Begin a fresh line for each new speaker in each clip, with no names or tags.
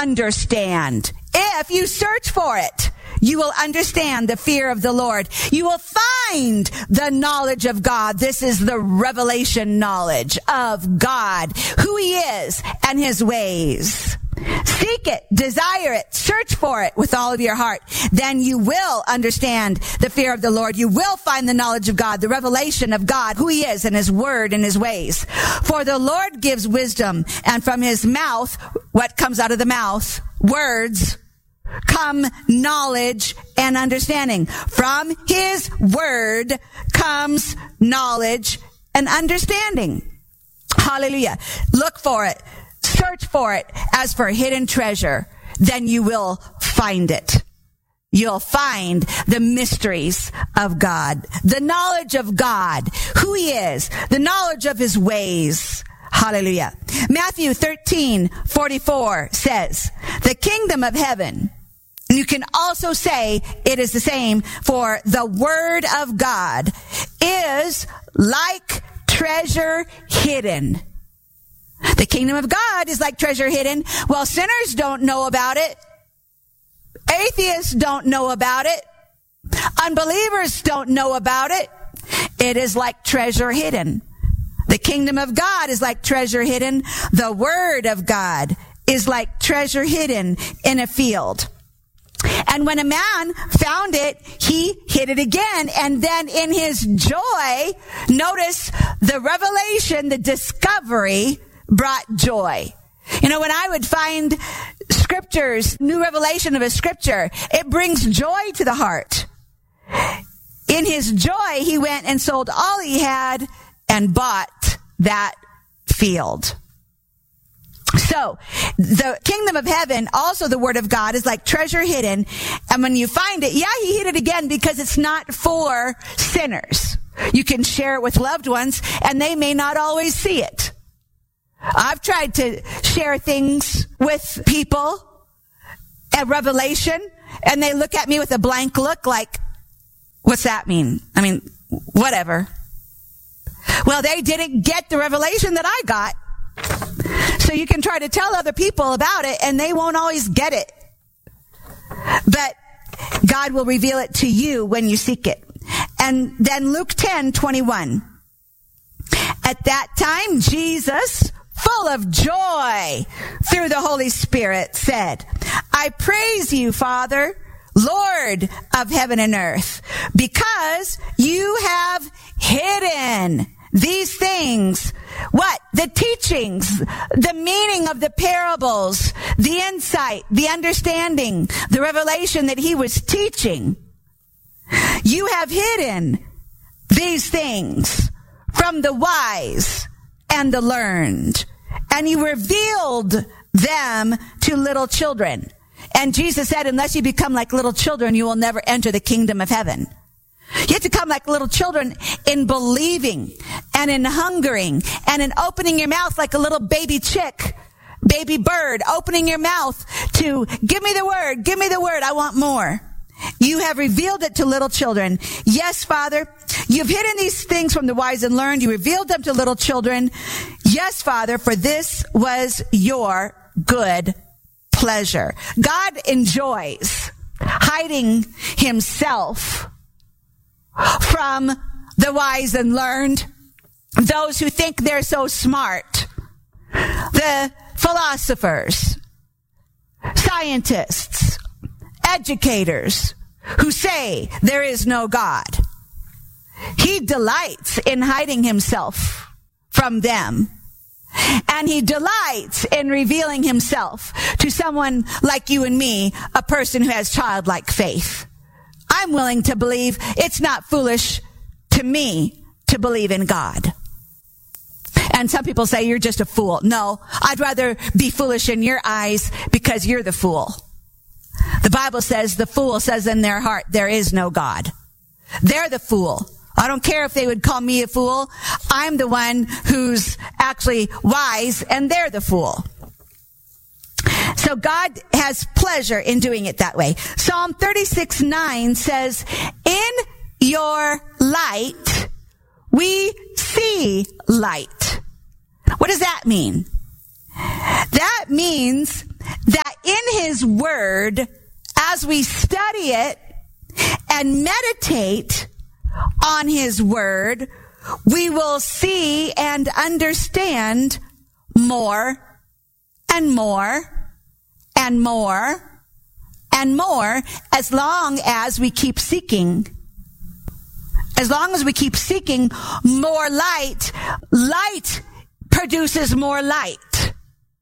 understand. If you search for it, you will understand the fear of the Lord. You will find the knowledge of God. This is the revelation knowledge of God, who he is and his ways. Seek it, desire it, search for it with all of your heart. Then you will understand the fear of the Lord. You will find the knowledge of God, the revelation of God, who he is and his word and his ways. For the Lord gives wisdom, and from his mouth, what comes out of the mouth? Words. Come knowledge and understanding. From his word comes knowledge and understanding. Hallelujah. Look for it. Search for it as for hidden treasure. Then you will find it. You'll find the mysteries of God, the knowledge of God, who he is, the knowledge of his ways. Hallelujah. Matthew 13:44 says, the kingdom of heaven, and you can also say it is the same for the word of God, is like treasure hidden. The kingdom of God is like treasure hidden. Well, sinners don't know about it. Atheists don't know about it. Unbelievers don't know about it. It is like treasure hidden. The kingdom of God is like treasure hidden. The word of God is like treasure hidden in a field. And when a man found it, he hid it again. And then in his joy, notice the revelation, the discovery brought joy. You know, when I would find scriptures, new revelation of a scripture, it brings joy to the heart. In his joy, he went and sold all he had and bought that field. So, the kingdom of heaven, also the word of God, is like treasure hidden. And when you find it, he hid it again because it's not for sinners. You can share it with loved ones and they may not always see it. I've tried to share things with people at Revelation and they look at me with a blank look like, what's that mean? I mean, whatever. Well, they didn't get the revelation that I got. So you can try to tell other people about it and they won't always get it. But God will reveal it to you when you seek it. And then Luke 10:21. At that time, Jesus, full of joy through the Holy Spirit, said, I praise you, Father, Lord of heaven and earth, because you have hidden these things. What? The teachings, the meaning of the parables, the insight, the understanding, the revelation that he was teaching. You have hidden these things from the wise and the learned, and you revealed them to little children. And Jesus said, unless you become like little children, you will never enter the kingdom of heaven. You have to come like little children in believing and in hungering and in opening your mouth like a little baby chick, baby bird, opening your mouth to give me the word, I want more. You have revealed it to little children. Yes, Father, you've hidden these things from the wise and learned. You revealed them to little children. Yes, Father, for this was your good pleasure. God enjoys hiding himself from the wise and learned, those who think they're so smart, the philosophers, scientists, educators who say there is no God. He delights in hiding himself from them. And he delights in revealing himself to someone like you and me, a person who has childlike faith. I'm willing to believe it's not foolish to me to believe in God. And some people say you're just a fool. No, I'd rather be foolish in your eyes because you're the fool. The Bible says the fool says in their heart, there is no God. They're the fool. I don't care if they would call me a fool. I'm the one who's actually wise and they're the fool. So God has pleasure in doing it that way. Psalm 36:9 says, in your light, we see light. What does that mean? That means that in his word, as we study it and meditate on his word, we will see and understand more and more and more and more, as long as we keep seeking. As long as we keep seeking more light, light produces more light.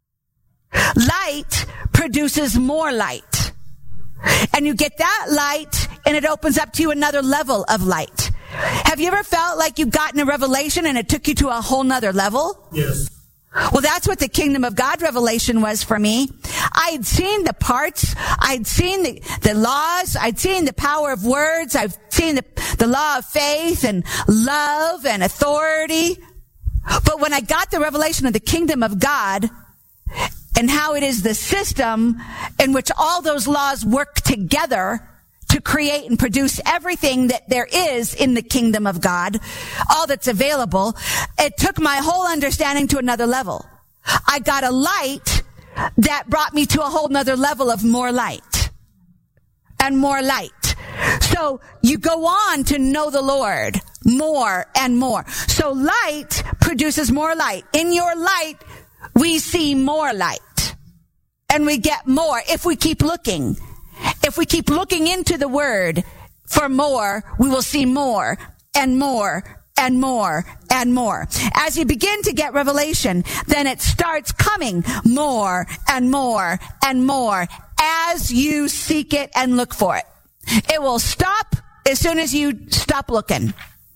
Light produces more light. And you get that light, and it opens up to you another level of light. Have you ever felt like you've gotten a revelation and it took you to a whole nother level?
Yes.
Well, that's what the kingdom of God revelation was for me. I'd seen the parts. I'd seen the laws. I'd seen the power of words. I've seen the law of faith and love and authority. But when I got the revelation of the kingdom of God and how it is the system in which all those laws work together to create and produce everything that there is in the kingdom of God, all that's available, it took my whole understanding to another level. I got a light that brought me to a whole nother level of more light and more light. So you go on to know the Lord more and more. So light produces more light. In your light, we see more light, and we get more if we keep looking. If we keep looking into the word for more, we will see more and more and more and more. As you begin to get revelation, then it starts coming more and more and more as you seek it and look for it. It will stop as soon as you stop looking.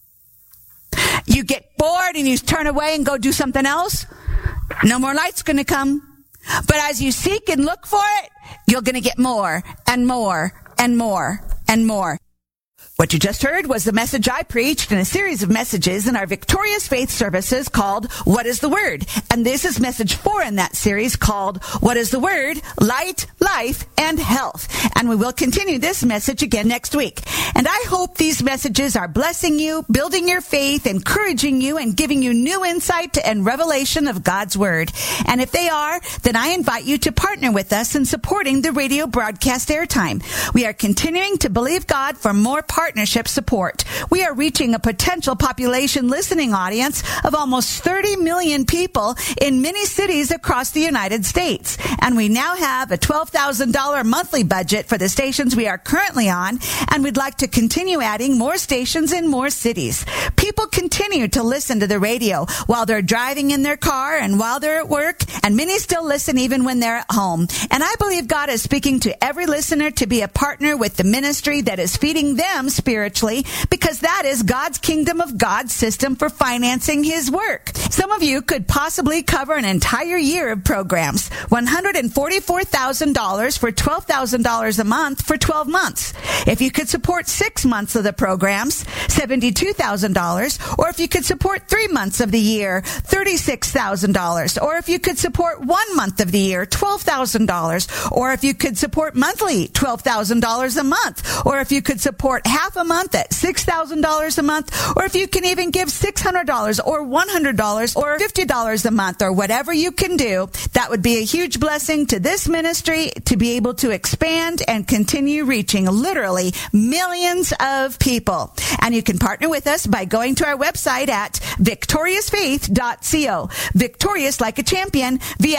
You get bored and you turn away and go do something else. No more light's going to come. But as you seek and look for it, you're going to get more and more and more and more. What you just heard was the message I preached in a series of messages in our Victorious Faith services called What is the Word? And this is message 4 in that series called What is the Word? Light, Life, and Health. And we will continue this message again next week. And I hope these messages are blessing you, building your faith, encouraging you, and giving you new insight and revelation of God's Word. And if they are, then I invite you to partner with us in supporting the radio broadcast airtime. We are continuing to believe God for more partnership support. We are reaching a potential population listening audience of almost 30 million people in many cities across the United States. And we now have a $12,000 monthly budget for the stations we are currently on, and we'd like to continue adding more stations in more cities. People continue to listen to the radio while they're driving in their car and while they're at work, and many still listen even when they're at home. And I believe God is speaking to every listener to be a partner with the ministry that is feeding them spiritually, because that is God's kingdom of God system for financing his work. Some of you could possibly cover an entire year of programs. $144,000 for $12,000 a month for 12 months. If you could support 6 months of the programs, $72,000. Or if you could support 3 months of the year, $36,000. Or if you could support 1 month of the year, $12,000. Or if you could support monthly, $12,000 a month. Or if you could support half a month at $6,000 a month. Or if you can even give $600 or $100 or $50 a month, or whatever you can do, that would be a huge blessing to this ministry to be able to expand and continue reaching literally millions of people. And you can partner with us by going to our website at victoriousfaith.co. Victorious like a champion,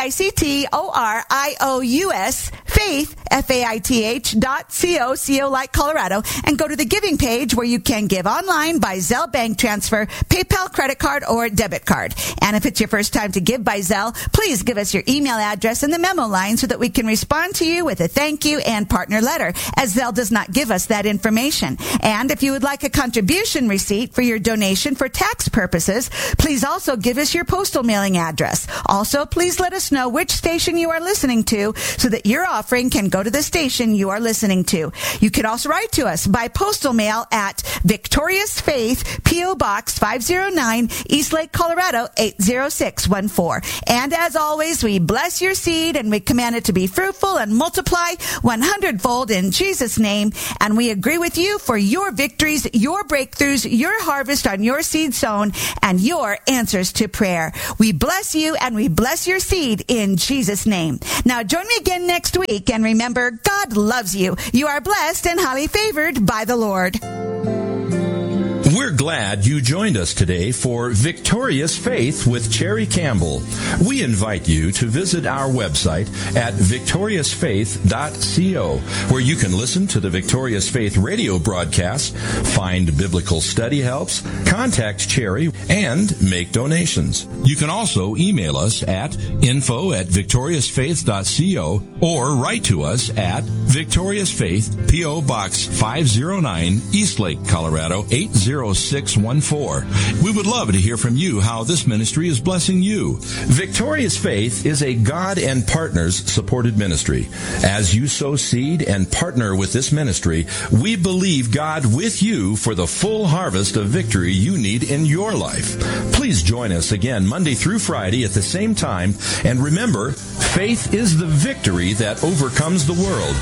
VICTORIOUS, faith, FAITH.co, CO like Colorado, and go to the giving page where you can give online by Zelle bank transfer, PayPal credit card, or debit card. And if it's your first time to give by Zelle, please give us your email address in the memo line so that we can respond to you with a thank you and partner letter, as Zelle does not give us that information. And if you would like a contribution receipt for your donation for tax purposes, please also give us your postal mailing address. Also, please let us know which station you are listening to so that your offering can go to the station you are listening to. You can also write to us by postal mail at Victorious Faith, P.O. Box 509, Eastlake, Colorado 80614. And as always, we bless your seed and we command it to be fruitful and multiply 100-fold in Jesus' name. And we agree with you for your victories, your breakthroughs, your harvest on your seed sown, and your answers to prayer. We bless you and we bless your seed in Jesus' name. Now join me again next week week. And remember, God loves you. You are blessed and highly favored by the Lord.
We're glad you joined us today for Victorious Faith with Cherry Campbell. We invite you to visit our website at victoriousfaith.co, where you can listen to the Victorious Faith radio broadcasts, find biblical study helps, contact Cherry, and make donations. You can also email us at info@victoriousfaith.co or write to us at Victorious Faith, P.O. Box 509, Eastlake, Colorado 80614. We would love to hear from you how this ministry is blessing you. Victorious Faith is a God and Partners supported ministry. As you sow seed and partner with this ministry, we believe God with you for the full harvest of victory you need in your life. Please join us again Monday through Friday at the same time. And remember, faith is the victory that overcomes the world.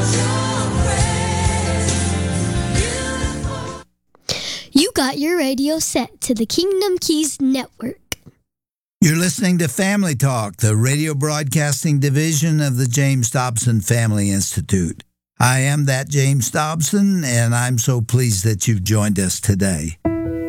You got your radio set to the Kingdom Keys Network.
You're listening to Family Talk, the radio broadcasting division of the James Dobson Family Institute. I am that James Dobson, and I'm so pleased that you've joined us today.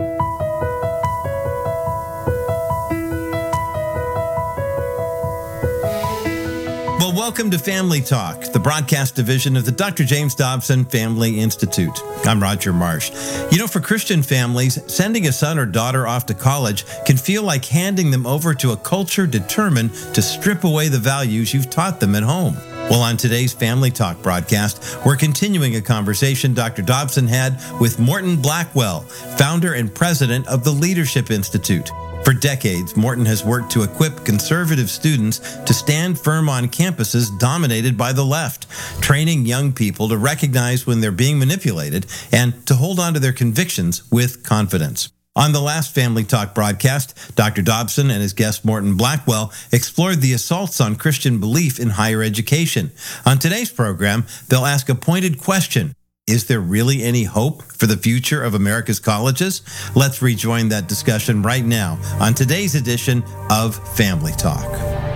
Well, welcome to Family Talk, the broadcast division of the Dr. James Dobson Family Institute. I'm Roger Marsh. You know, for Christian families, sending a son or daughter off to college can feel like handing them over to a culture determined to strip away the values you've taught them at home. Well, on today's Family Talk broadcast, we're continuing a conversation Dr. Dobson had with Morton Blackwell, founder and president of the Leadership Institute. For decades, Morton has worked to equip conservative students to stand firm on campuses dominated by the left, training young people to recognize when they're being manipulated and to hold on to their convictions with confidence. On the last Family Talk broadcast, Dr. Dobson and his guest Morton Blackwell explored the assaults on Christian belief in higher education. On today's program, they'll ask a pointed question. Is there really any hope for the future of America's colleges? Let's rejoin that discussion right now on today's edition of Family Talk.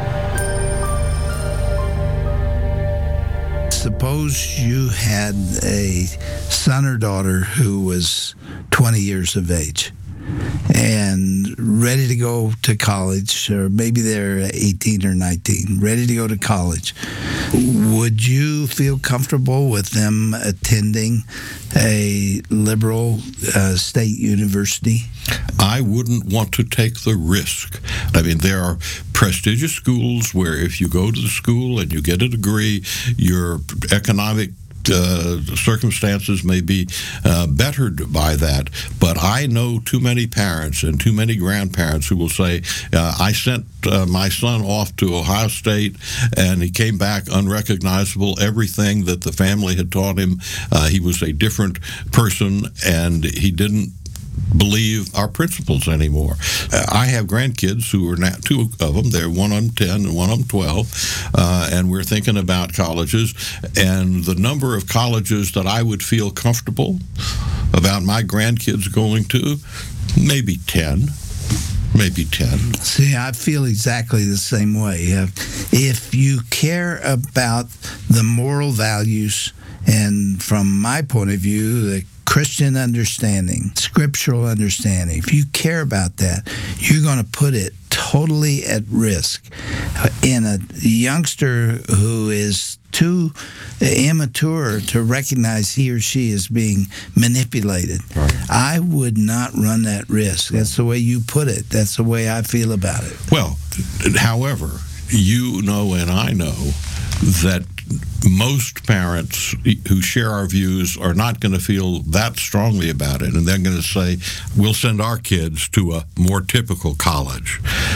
Suppose you had a son or daughter who was 20 years of age and ready to go to college, or maybe they're 18 or 19, ready to go to college. Would you feel comfortable with them attending a liberal state university?
I wouldn't want to take the risk. I mean, there are prestigious schools where if you go to the school and you get a degree, your economic circumstances may be bettered by that. But I know too many parents and too many grandparents who will say, I sent my son off to Ohio State and he came back unrecognizable. Everything that the family had taught him, he was a different person and he didn't believe our principles anymore. I have grandkids who are now, two of them, they're one of them 10 and one of them 12, and we're thinking about colleges, and the number of colleges that I would feel comfortable about my grandkids going to, maybe 10. Maybe 10.
See, I feel exactly the same way. If you care about the moral values, and from my point of view, the Christian understanding, scriptural understanding, if you care about that, you're going to put it totally at risk in a youngster who is too immature to recognize he or she is being manipulated. Right. I would not run that risk. That's the way you put it. That's the way I feel about it.
Well, however, you know and I know that most parents who share our views are not going to feel that strongly about it, and they're going to say, we'll send our kids to a more typical college.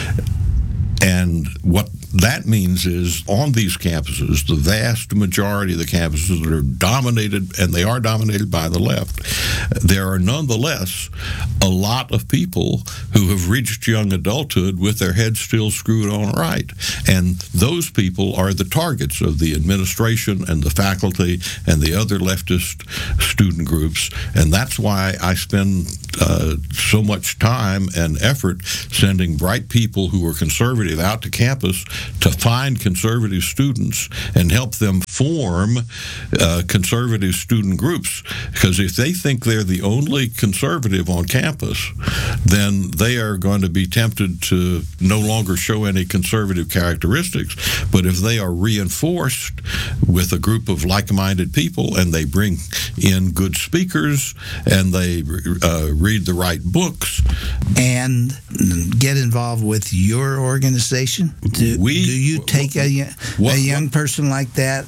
And what that means is on these campuses, the vast majority of the campuses that are dominated, and they are dominated by the left, there are nonetheless a lot of people who have reached young adulthood with their heads still screwed on right. And those people are the targets of the administration and the faculty and the other leftist student groups. And that's why I spend so much time and effort sending bright people who are conservative out to campus to find conservative students and help them form conservative student groups. Because if they think they're the only conservative on campus, then they are going to be tempted to no longer show any conservative characteristics. But if they are reinforced with a group of like-minded people, and they bring in good speakers, and they read the right books,
and get involved with your organization, do you take a young person like that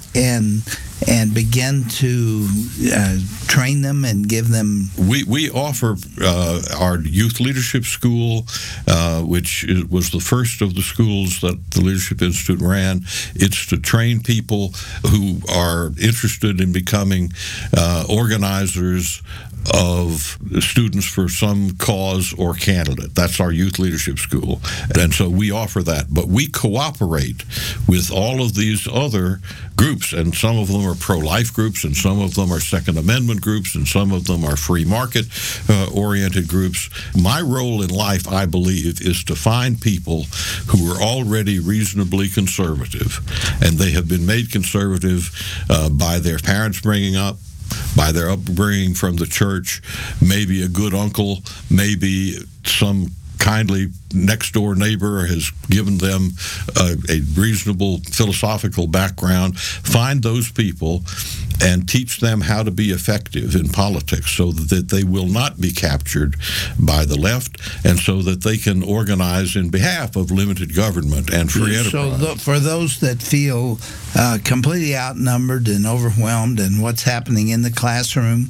and begin to train them and give them?
We offer our youth leadership school, which was the first of the schools that the Leadership Institute ran. It's to train people who are interested in becoming organizers of students for some cause or candidate. That's our youth leadership school. And so we offer that. But we cooperate with all of these other groups, and some of them are pro-life groups, and some of them are Second Amendment groups, and some of them are free market-oriented groups. My role in life, I believe, is to find people who are already reasonably conservative, and they have been made conservative by their parents bringing up, by their upbringing from the church, maybe a good uncle, maybe some kindly next-door neighbor has given them a reasonable philosophical background. Find those people and teach them how to be effective in politics so that they will not be captured by the left, and so that they can organize in behalf of limited government and free enterprise.
So for those that feel completely outnumbered and overwhelmed, and what's happening in the classroom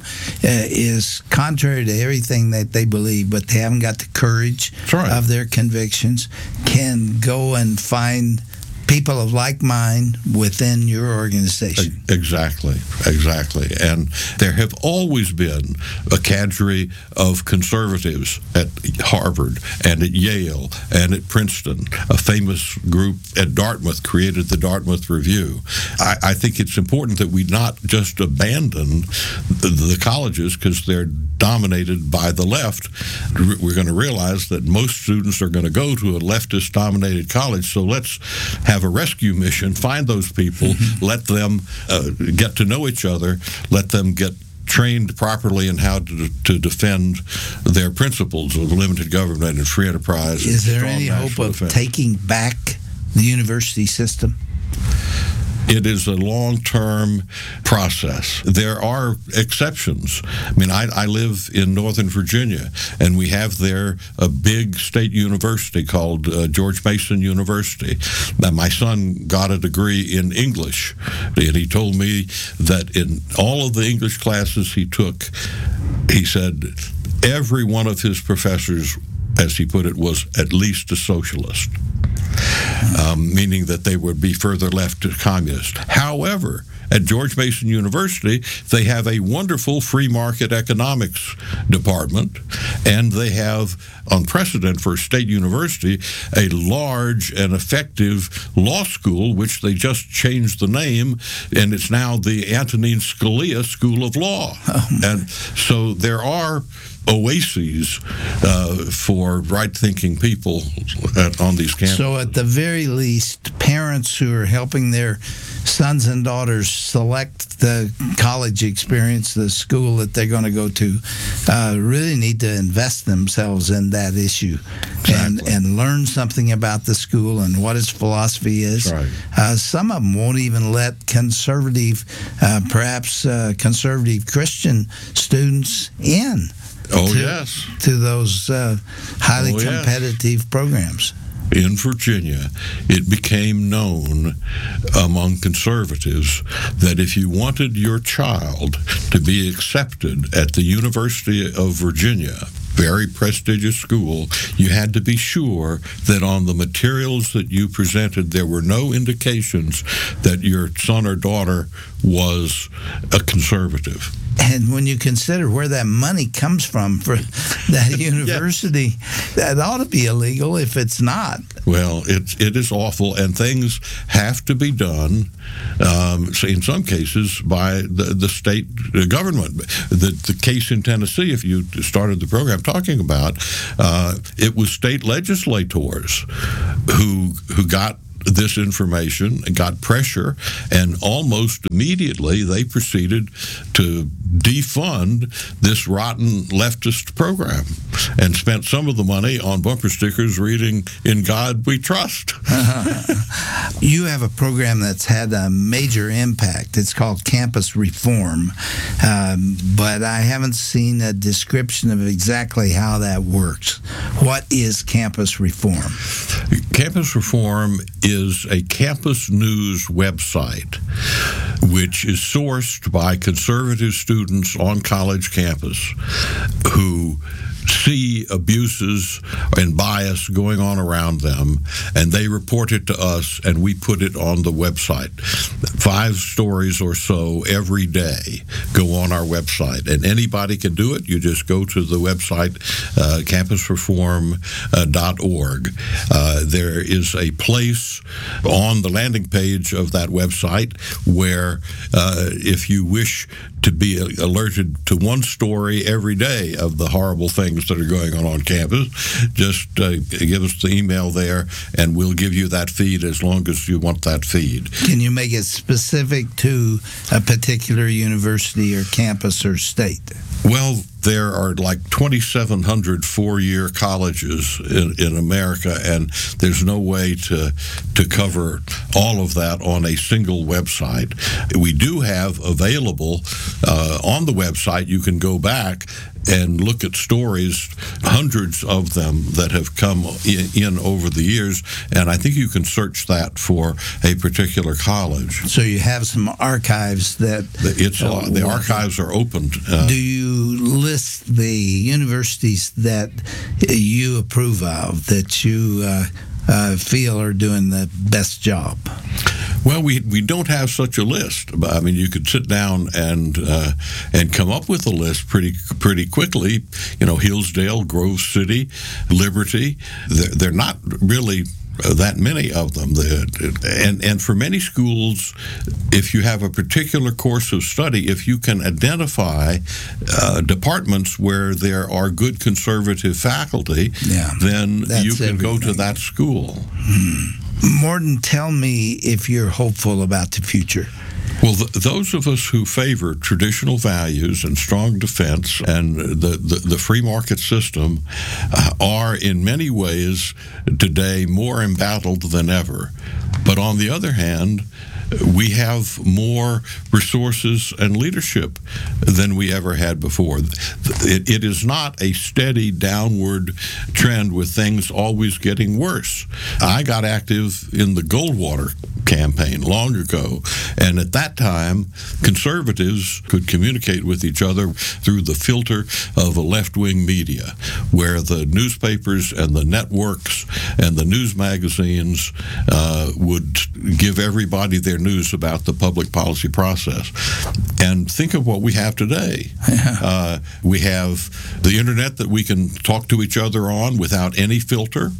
is contrary to everything that they believe, but they haven't got the courage of their convictions, can go and find people of like mind within your organization.
Exactly. And there have always been a cadre of conservatives at Harvard and at Yale and at Princeton. A famous group at Dartmouth created the Dartmouth Review. I think it's important that we not just abandon the colleges because they're dominated by the left. We're going to realize that most students are going to go to a leftist-dominated college, so let's have a rescue mission, find those people, let them get to know each other, let them get trained properly in how to defend their principles of limited government and free enterprise.
Is there any hope of taking back the university system?
It is a long-term process. There are exceptions. I mean, I live in Northern Virginia, and we have there a big state university called George Mason University. Now, my son got a degree in English, and he told me that in all of the English classes he took, he said every one of his professors, as he put it, was at least a socialist. Meaning that they would be further left to communist. However, at George Mason University, they have a wonderful free market economics department, and they have, on precedent for a state university, a large and effective law school, which they just changed the name, and it's now the Antonin Scalia School of Law. And so there are oases for right-thinking people on these campuses.
So at the very least, parents who are helping their sons and daughters select the college experience, the school that they're going to go to, really need to invest themselves in that issue.
Exactly.
and learn something about the school and what its philosophy is.
Right.
Some of them won't even let conservative, perhaps conservative Christian students in. To those highly competitive programs.
In Virginia, it became known among conservatives that if you wanted your child to be accepted at the University of Virginia, very prestigious school, you had to be sure that on the materials that you presented, there were no indications that your son or daughter was a conservative.
And when you consider where that money comes from for that university, that ought to be illegal if it's not.
Well, it is awful, and things have to be done, in some cases, by the state government. The case in Tennessee, if you started the program talking about, it was state legislators who got this information and got pressure, and almost immediately they proceeded to defund this rotten leftist program and spent some of the money on bumper stickers reading "In God We Trust."
You have a program that's had a major impact. It's called Campus Reform, but I haven't seen a description of exactly how that works. What is Campus Reform?
Campus Reform is a campus news website which is sourced by conservative students on college campus who see abuses and bias going on around them, and they report it to us, and we put it on the website. 5 stories or so every day go on our website, and anybody can do it. You just go to the website, campusreform.org. There is a place on the landing page of that website where if you wish to be alerted to one story every day of the horrible things that are going on campus, just give us the email there, and we'll give you that feed as long as you want that feed.
Can you make it specific to a particular university or campus or state?
Well, there are like 2,700 four-year colleges in America, and there's no way to cover all of that on a single website. We do have available on the website, you can go back and look at stories, hundreds of them that have come in over the years, and I think you can search that for a particular college.
So you have some archives that...
the archives are open.
Do you list the universities that you approve of, that you feel are doing the best job?
Well, we don't have such a list. I mean, you could sit down and come up with a list pretty quickly. You know, Hillsdale, Grove City, Liberty. They're not really that many of them. And for many schools, if you have a particular course of study, if you can identify departments where there are good conservative faculty, then you can go to that school.
Morton, tell me if you're hopeful about the future.
Well, those of us who favor traditional values and strong defense and the free market system are in many ways today more embattled than ever. But on the other hand, we have more resources and leadership than we ever had before. It is not a steady downward trend with things always getting worse. I got active in the Goldwater campaign long ago, and at that time, conservatives could communicate with each other through the filter of a left-wing media, where the newspapers and the networks and the news magazines would give everybody their news about the public policy process. And think of what we have today. We have the internet that we can talk to each other on without any filter.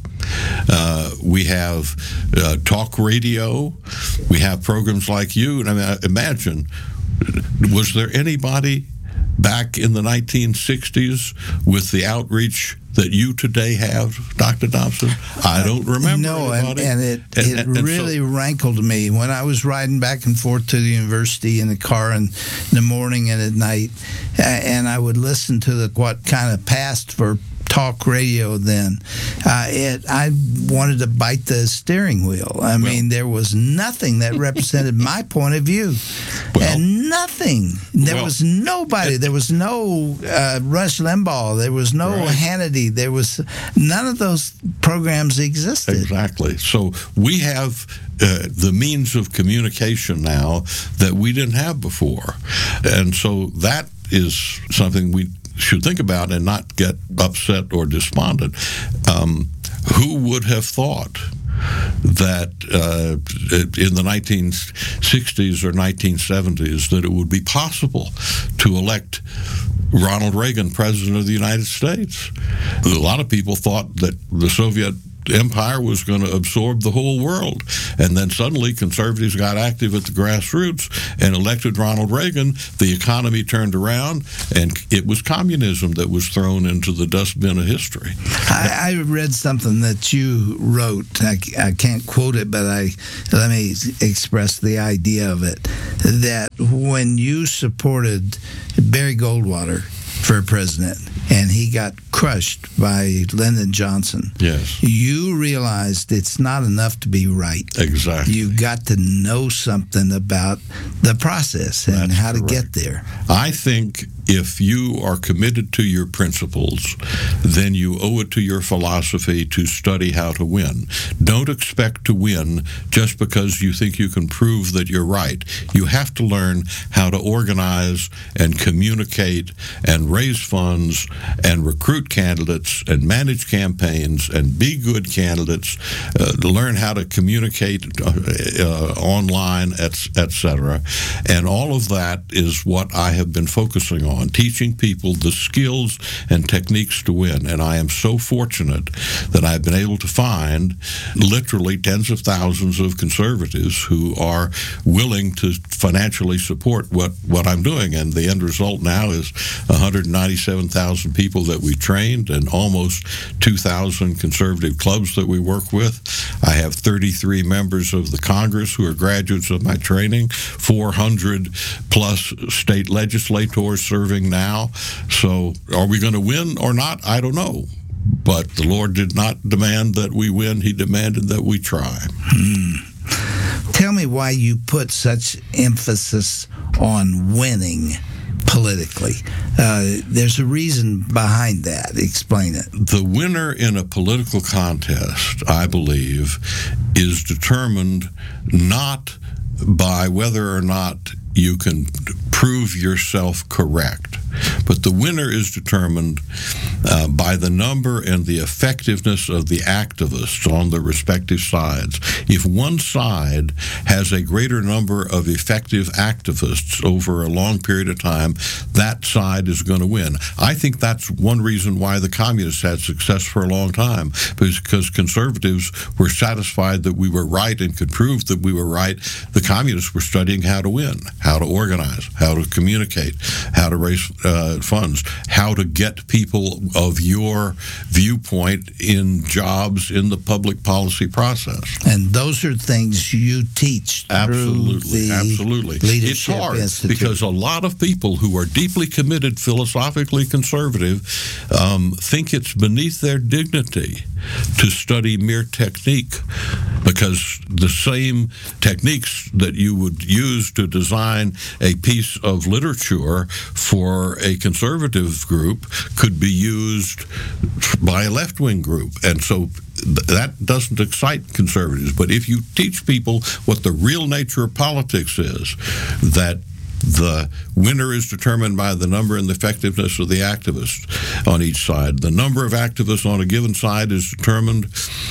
We have talk radio. We have programs like you. And I mean, imagine, was there anybody back in the 1960s with the outreach that you today have, Dr. Dobson? I don't remember.
No, and it really rankled me when I was riding back and forth to the university in the car in the morning and at night, and I would listen to what kind of passed for talk radio then. I wanted to bite the steering wheel. I mean, there was nothing that represented my point of view. And nothing. There was nobody. There was no Rush Limbaugh. There was no Hannity. There was none of those programs existed.
Exactly. So we have the means of communication now that we didn't have before. And so that is something we should think about and not get upset or despondent. Who would have thought that in the 1960s or 1970s that it would be possible to elect Ronald Reagan president of the United States? A lot of people thought that the Soviet empire was going to absorb the whole world. And then suddenly conservatives got active at the grassroots and elected Ronald Reagan. The economy turned around, and it was communism that was thrown into the dustbin of history.
I read something that you wrote. I can't quote it, but let me express the idea of it. That when you supported Barry Goldwater for president, and he got crushed by Lyndon Johnson.
Yes.
You realized it's not enough to be right.
Exactly.
You got to know something about the process and how to get there.
I think if you are committed to your principles, then you owe it to your philosophy to study how to win. Don't expect to win just because you think you can prove that you're right. You have to learn how to organize and communicate and raise funds and recruit candidates and manage campaigns and be good candidates, learn how to communicate online, etc. And all of that is what I have been focusing on, teaching people the skills and techniques to win. And I am so fortunate that I've been able to find literally tens of thousands of conservatives who are willing to financially support what I'm doing. And the end result now is 197,000 people that we trained and almost 2,000 conservative clubs that we work with. I have 33 members of the Congress who are graduates of my training, 400 plus state legislators serving now. So are we going to win or not? I don't know. But the Lord did not demand that we win. He demanded that we try.
Tell me why you put such emphasis on winning politically. There's a reason behind that. Explain it.
The winner in a political contest, I believe, is determined not by whether or not you can prove yourself correct, but the winner is determined by the number and the effectiveness of the activists on the respective sides. If one side has a greater number of effective activists over a long period of time, that side is going to win. I think that's one reason why the communists had success for a long time, because conservatives were satisfied that we were right and could prove that we were right. The communists were studying how to win, how to organize, how to communicate, how to raise funds, how to get people of your viewpoint in jobs in the public policy process.
And those are things you teach.
Absolutely. It's hard because a lot of people who are deeply committed, philosophically conservative, think it's beneath their dignity to study mere technique, because the same techniques that you would use to design a piece of literature for a conservative group could be used by a left-wing group. And so that doesn't excite conservatives. But if you teach people what the real nature of politics is, that the winner is determined by the number and the effectiveness of the activists on each side. The number of activists on a given side is determined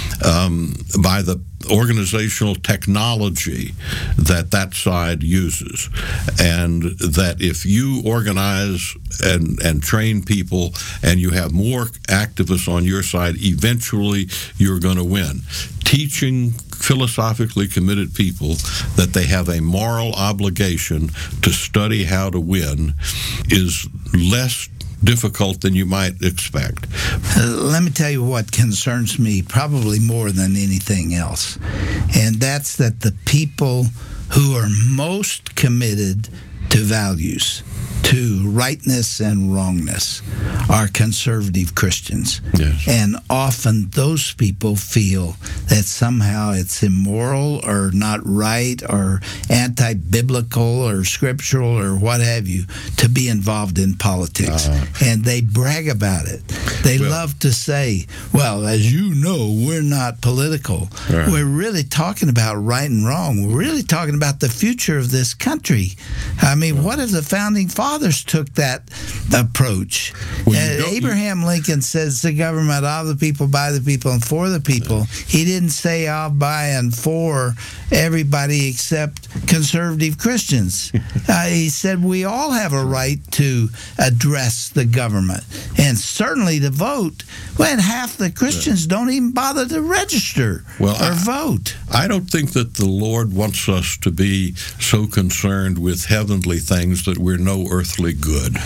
by the organizational technology that side uses. And that if you organize and train people and you have more activists on your side, eventually you're going to win. Teaching philosophically committed people that they have a moral obligation to study how to win is less difficult than you might expect.
Let me tell you what concerns me probably more than anything else, and that's that the people who are most committed to values, to rightness and wrongness, are conservative Christians.
Yes.
And often those people feel that somehow it's immoral or not right or anti-biblical or scriptural or what have you to be involved in politics. And they brag about it. They love to say, well, as you know, we're not political.
Right.
We're really talking about right and wrong. We're really talking about the future of this country. I mean, what have the founding fathers fathers took that approach. Abraham Lincoln says the government of the people, by the people, and for the people. He didn't say of, by, and for everybody except conservative Christians. He said we all have a right to address the government, and certainly to vote. When half the Christians don't even bother to register or vote.
I don't think that the Lord wants us to be so concerned with heavenly things that we're no earthly good.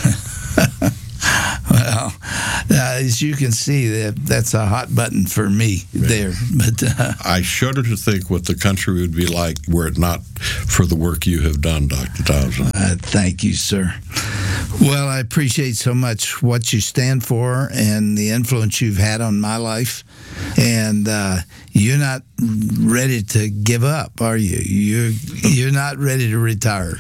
Well, as you can see, that's a hot button for me there. But
I shudder to think what the country would be like were it not for the work you have done, Dr. Dobson.
Thank you, sir. Well, I appreciate so much what you stand for and the influence you've had on my life. And you're not ready to give up, are you? You're not ready to retire.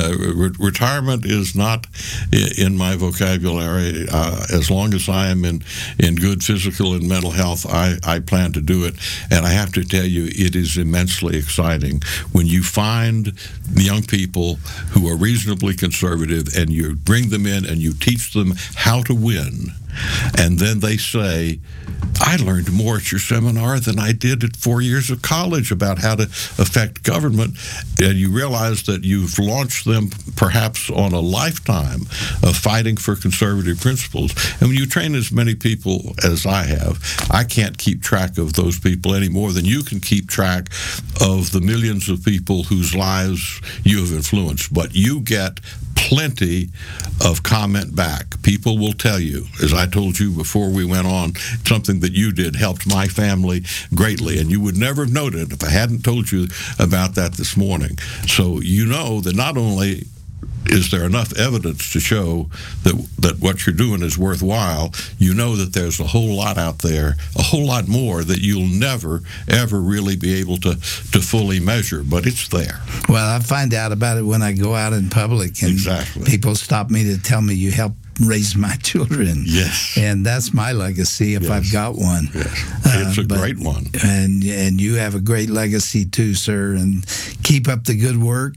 Retirement is not in my vocabulary. As long as I am in good physical and mental health, I plan to do it. And I have to tell you, it is immensely exciting when you find the young people who are reasonably conservative and you bring them in and you teach them how to win. And then they say, I learned more at your seminar than I did at 4 years of college about how to affect government. And you realize that you've launched them perhaps on a lifetime of fighting for conservative principles. And when you train as many people as I have, I can't keep track of those people any more than you can keep track of the millions of people whose lives you have influenced. But you get plenty of comment back. People will tell you, as I told you before we went on, something that you did helped my family greatly, and you would never have known it if I hadn't told you about that this morning. So you know that not only is there enough evidence to show that what you're doing is worthwhile, you know that there's a whole lot out there, a whole lot more that you'll never, ever really be able to fully measure, but it's there.
Well, I find out about it when I go out in public, and people stop me to tell me you helped raise my children.
Yes.
And that's my legacy if I've got one.
Yes. It's a great one.
And you have a great legacy too, sir, and keep up the good work.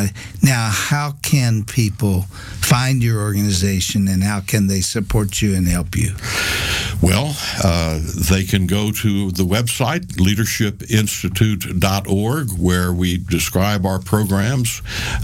Now, how can people find your organization and how can they support you and help you?
Well, they can go to the website, leadershipinstitute.org, where we describe our programs.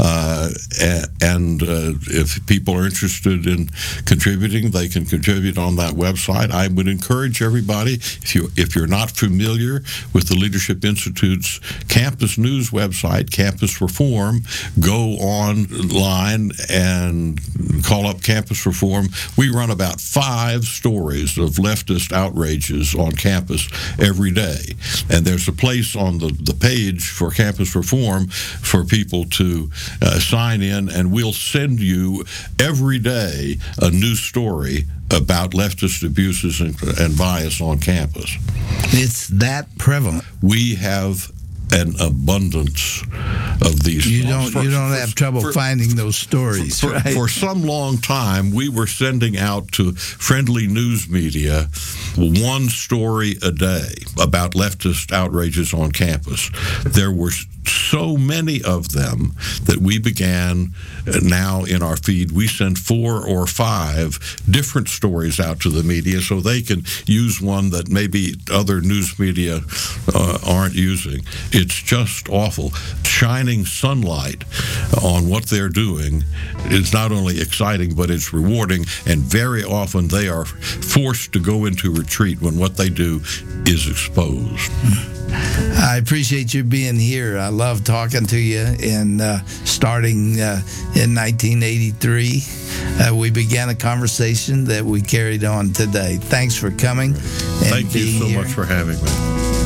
And if people are interested in contributing, they can contribute on that website. I would encourage everybody, if you're not familiar with the Leadership Institute's campus news website, Campus Reform, go online and call up Campus Reform. We run about 5 stories of leftist outrages on campus every day. And there's a place on the page for Campus Reform for people to sign in, and we'll send you every day a new story about leftist abuses and bias on campus.
It's that prevalent.
We have an abundance of these.
You don't have trouble finding those stories, right?
For some long time, we were sending out to friendly news media 1 story a day about leftist outrages on campus. There were so many of them that we began now in our feed. We send 4 or 5 different stories out to the media so they can use one that maybe other news media aren't using. It's just awful. Shining sunlight on what they're doing is not only exciting, but it's rewarding, and very often they are forced to go into retreat when what they do is exposed.
I appreciate you being here. I love talking to you. And starting in 1983, we began a conversation that we carried on today. Thanks for coming.
Thank you so much for having me.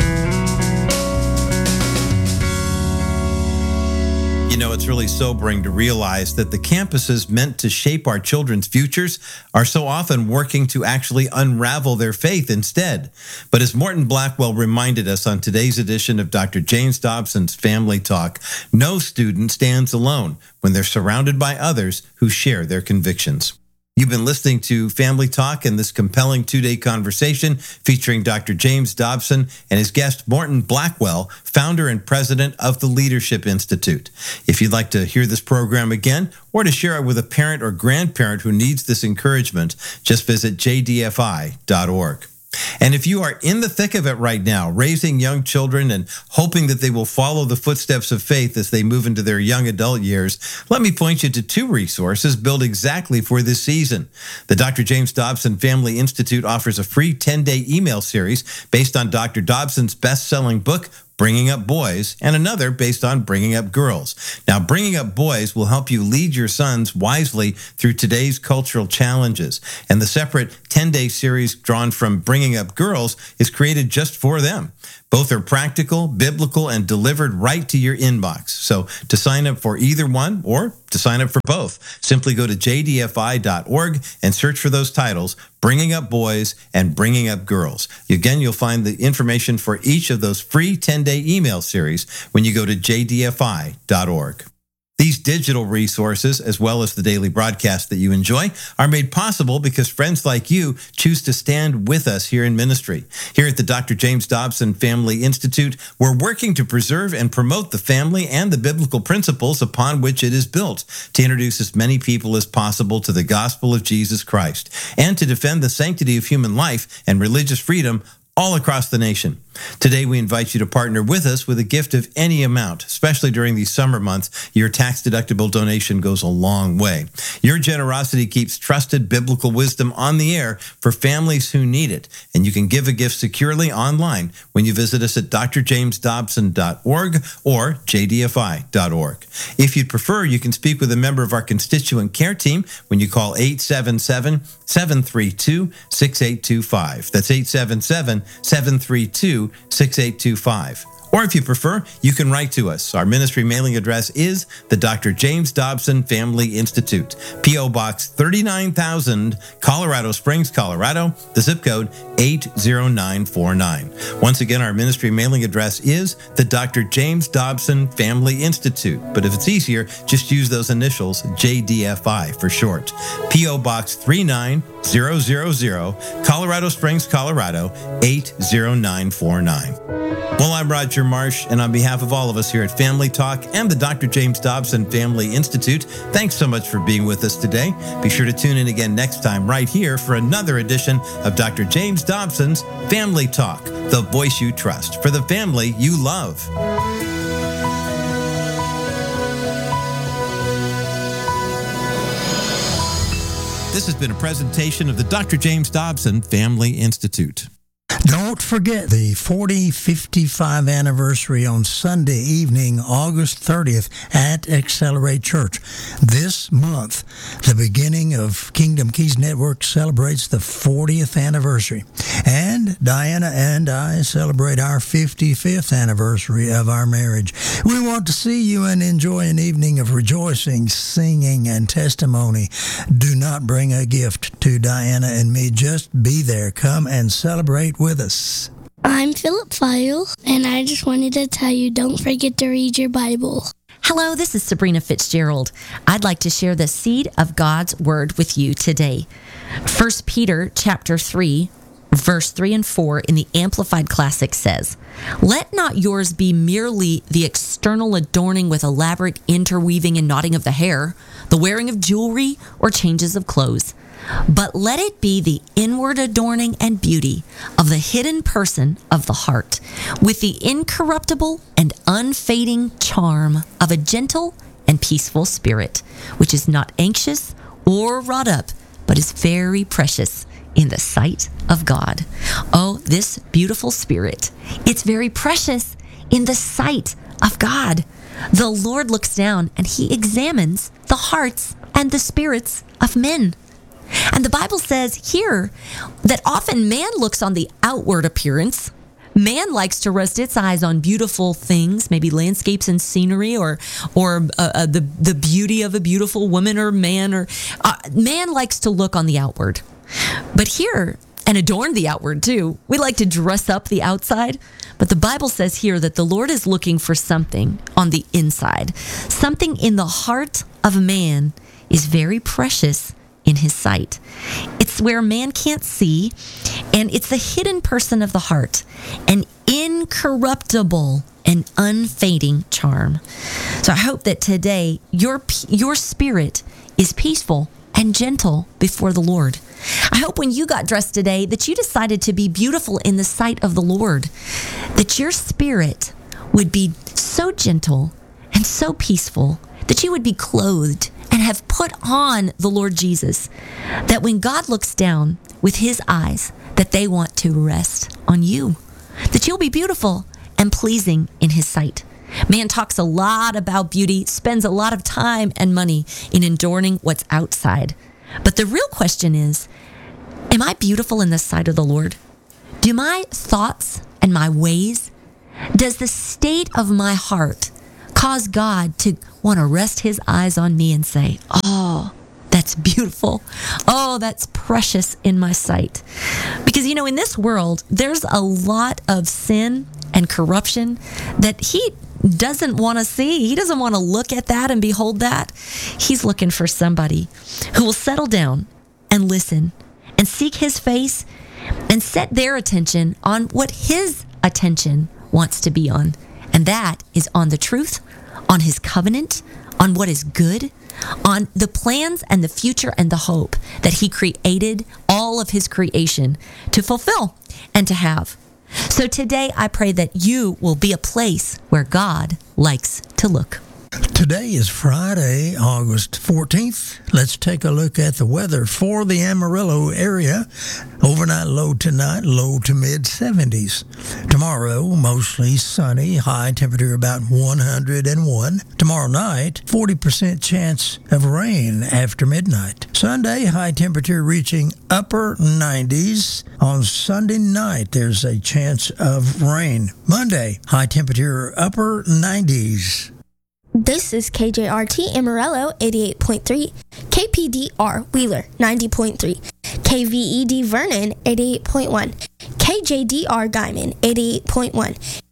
You know, it's really sobering to realize that the campuses meant to shape our children's futures are so often working to actually unravel their faith instead. But as Morton Blackwell reminded us on today's edition of Dr. James Dobson's Family Talk, no student stands alone when they're surrounded by others who share their convictions. You've been listening to Family Talk and this compelling 2-day conversation featuring Dr. James Dobson and his guest, Morton Blackwell, founder and president of the Leadership Institute. If you'd like to hear this program again or to share it with a parent or grandparent who needs this encouragement, just visit jdfi.org. And if you are in the thick of it right now, raising young children and hoping that they will follow the footsteps of faith as they move into their young adult years, let me point you to 2 resources built exactly for this season. The Dr. James Dobson Family Institute offers a free 10-day email series based on Dr. Dobson's best-selling book, Bringing Up Boys, and another based on Bringing Up Girls. Now, Bringing Up Boys will help you lead your sons wisely through today's cultural challenges. And the separate 10-day series drawn from Bringing Up Girls is created just for them. Both are practical, biblical, and delivered right to your inbox. So to sign up for either one or to sign up for both, simply go to jdfi.org and search for those titles, Bringing Up Boys and Bringing Up Girls. Again, you'll find the information for each of those free 10-day email series when you go to jdfi.org. These digital resources, as well as the daily broadcast that you enjoy, are made possible because friends like you choose to stand with us here in ministry. Here at the Dr. James Dobson Family Institute, we're working to preserve and promote the family and the biblical principles upon which it is built, to introduce as many people as possible to the gospel of Jesus Christ, and to defend the sanctity of human life and religious freedom all across the nation. Today, we invite you to partner with us with a gift of any amount, especially during these summer months. Your tax-deductible donation goes a long way. Your generosity keeps trusted biblical wisdom on the air for families who need it, and you can give a gift securely online when you visit us at drjamesdobson.org or jdfi.org. If you'd prefer, you can speak with a member of our constituent care team when you call 877-732-6825. That's 877-732-6825. Or if you prefer, you can write to us. Our ministry mailing address is the Dr. James Dobson Family Institute, P.O. Box 39,000, Colorado Springs, Colorado, the zip code 80949. Once again, our ministry mailing address is the Dr. James Dobson Family Institute. But if it's easier, just use those initials, JDFI for short. P.O. Box 39000, Colorado Springs, Colorado 80949. Well, I'm Roger Marsh, and on behalf of all of us here at Family Talk and the Dr. James Dobson Family Institute, thanks so much for being with us today. Be sure to tune in again next time right here for another edition of Dr. James Dobson's Family Talk, the voice you trust for the family you love. This has been a presentation of the Dr. James Dobson Family Institute.
Don't forget the 40-55 anniversary on Sunday evening, August 30th at Accelerate Church. This month, the beginning of Kingdom Keys Network celebrates the 40th anniversary. And Diana and I celebrate our 55th anniversary of our marriage. We want to see you and enjoy an evening of rejoicing, singing, and testimony. Do not bring a gift to Diana and me. Just be there. Come and celebrate with us.
I'm Philip File, and I just wanted to tell you, don't forget to read your Bible.
Hello, this is Sabrina Fitzgerald. I'd like to share the seed of God's Word with you today. 1 Peter chapter 3, verse 3 and 4 in the Amplified Classic says, "Let not yours be merely the external adorning with elaborate interweaving and knotting of the hair, the wearing of jewelry, or changes of clothes. But let it be the inward adorning and beauty of the hidden person of the heart, with the incorruptible and unfading charm of a gentle and peaceful spirit, which is not anxious or wrought up, but is very precious in the sight of God." Oh, this beautiful spirit, it's very precious in the sight of God. The Lord looks down and he examines the hearts and the spirits of men. And the Bible says here that often man looks on the outward appearance. Man likes to rest its eyes on beautiful things, maybe landscapes and scenery, or the beauty of a beautiful woman or man. Or man likes to look on the outward, but here, and adorn the outward too. We like to dress up the outside, but the Bible says here that the Lord is looking for something on the inside. Something in the heart of man is very precious in his sight. It's where man can't see, and it's the hidden person of the heart, an incorruptible and unfading charm. So I hope that today your spirit is peaceful and gentle before the Lord. I hope when you got dressed today that you decided to be beautiful in the sight of the Lord, that your spirit would be so gentle and so peaceful, that you would be clothed and have put on the Lord Jesus, that when God looks down with his eyes, that they want to rest on you, that you'll be beautiful and pleasing in his sight. Man talks a lot about beauty, spends a lot of time and money in adorning what's outside. But the real question is, am I beautiful in the sight of the Lord? Do my thoughts and my ways, does the state of my heart cause God to want to rest his eyes on me and say, oh, that's beautiful. Oh, that's precious in my sight. Because, in this world, there's a lot of sin and corruption that he doesn't want to see. He doesn't want to look at that and behold that. He's looking for somebody who will settle down and listen and seek his face and set their attention on what his attention wants to be on. And that is on the truth, on his covenant, on what is good, on the plans and the future and the hope that he created all of his creation to fulfill and to have. So today I pray that you will be a place where God likes to look.
Today is Friday, August 14th. Let's take a look at the weather for the Amarillo area. Overnight low tonight, low to mid-70s. Tomorrow, mostly sunny, high temperature about 101. Tomorrow night, 40% chance of rain after midnight. Sunday, high temperature reaching upper 90s. On Sunday night, there's a chance of rain. Monday, high temperature upper 90s.
This is KJRT Amarillo 88.3, KPDR Wheeler 90.3, KVED Vernon 88.1, KJDR Guyman 88.1,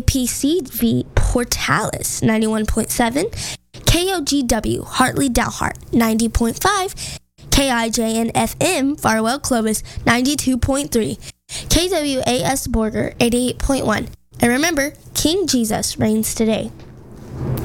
KPCV Portales 91.7, KOGW Hartley Dalhart 90.5, KIJN FM Farwell Clovis 92.3, KWAS Borger 88.1. And remember, King Jesus reigns today.